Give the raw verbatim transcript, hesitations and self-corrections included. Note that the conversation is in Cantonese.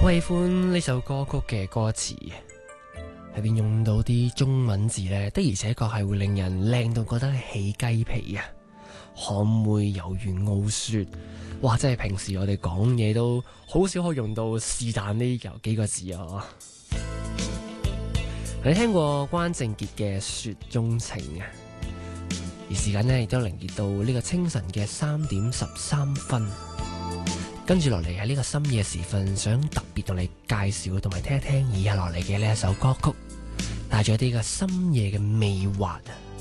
我喜歡呢首歌曲嘅歌詞，入邊用到啲中文字呢，的而且確係會令人靚到覺得起雞皮啊！可唔會猶如傲雪，哇！真係平時我哋講嘢都好少可以用到是但呢有幾個字啊！你聽過關正傑嘅《雪中情》啊？而時間呢亦都凝結到呢個清晨嘅三點十三分。跟住落嚟喺呢個深夜時分，想特別同你介紹同埋聽一聽以下落嚟嘅呢一首歌曲，帶咗啲嘅深夜嘅魅惑啊！